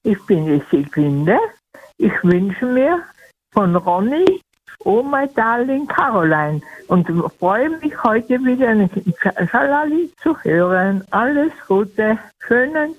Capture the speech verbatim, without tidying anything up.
ich bin die Siglinde. Ich wünsche mir von Ronny, oh my darling Caroline, und freue mich heute wieder ein Schalali zu hören. Alles Gute, schönen